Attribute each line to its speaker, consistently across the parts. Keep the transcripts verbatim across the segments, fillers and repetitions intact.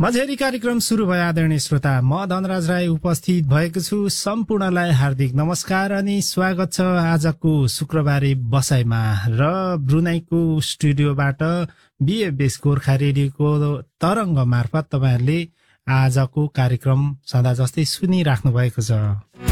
Speaker 1: मझेरी कार्यक्रम सुरु भयो आदरणीय श्रोता। म धनराज राई उपस्थित भएको छु। सम्पूर्णलाई हार्दिक नमस्कार अनि स्वागत छ आजको शुक्रबारे बसाइमा र ब्रुनाईको स्टुडियोबाट बीएफएस गोर्खा रेडियोको तरंग मार्फत तपाईहरुले आजको कार्यक्रम सदा जस्तै सुनिराख्नु भएको छ।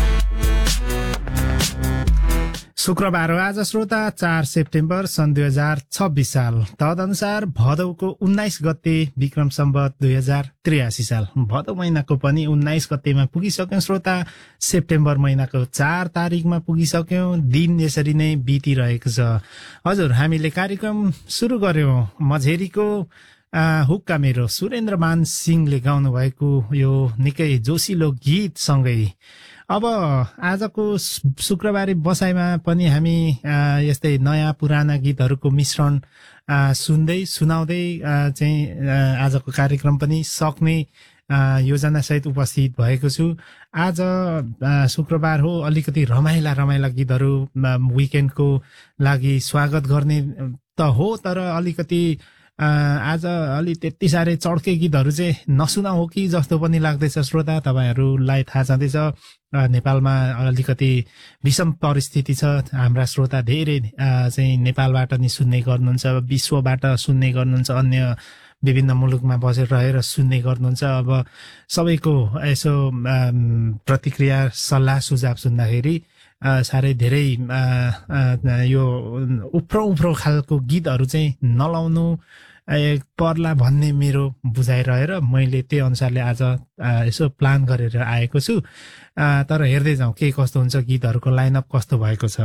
Speaker 1: शुक्रबार हो आज श्रोता, चार सेप्टेम्बर सन् दुई हजार छब्बीस साल। तदनुसार भदौको उन्नाइस गते विक्रम सम्वत दुई हजार त्रियासी साल। भदौ महिनाको पनि उन्नाइस गतेमा पुगिसक्यौं श्रोता। सेप्टेम्बर महिनाको चार तारिकमा पुगिसक्यौं। दिन यसरी नै बितिरहेको छ। हजुर, हामीले कार्यक्रम सुरु गर्यौं मझेरीको हुक्का मेरो सुरेन्द्रमान सिंहले गाउनु भएको यो निकै जोसिलो गीत सँगै अब आजको शुक्रबारे बसाइमा पनि हामी यस्तै नयाँ पुराना गीतहरूको मिश्रण सुन्दै सुनाउँदै चाहिँ आजको कार्यक्रम पनि सक्ने योजना सहित उपस्थित भएको छु। आज शुक्रबार हो, अलिकति रमाइला रमाइला गीतहरू विकेन्डको लागि स्वागत गर्ने त हो, तर अलिकति आज अलि त्यति साह्रै चड्के गीतहरू चाहिँ नसुना हो कि जस्तो पनि लाग्दैछ श्रोता। तपाईहरुलाई थाहा छँदैछ नेपालमा अलिकति विषम परिस्थिति छ। हाम्रा श्रोता धेरै चाहिँ नेपालबाट नि सुन्ने गर्नुहुन्छ, विश्वबाट सुन्ने गर्नुहुन्छ, अन्य विभिन्न मुलुकमा बसेर रहेर सुन्ने गर्नुहुन्छ। अब सबैको यसो प्रतिक्रिया सल्लाह सुझाव सुन्दाखेरि साह्रै धेरै यो उफ्रो उफ्रो खालको गीतहरू चाहिँ नलाउनु पर्ला भन्ने मेरो बुझाइ रहेर मैले त्यही अनुसारले आज यसो प्लान गरेर आएको छु। तर हेर्दै जाउँ के कस्तो हुन्छ, गीतहरूको लाइनअप कस्तो भएको छ।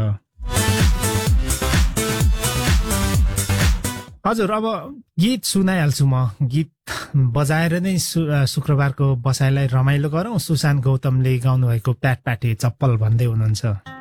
Speaker 1: हजुर, अब गीत सुनाइहाल्छु म। गीत बजाएर नै शुक्रबारको बसाइलाई रमाइलो गरौँ। सुशान्त गौतमले गाउनु भएको प्याट प्याटे चप्पल भन्दै हुनुहुन्छ।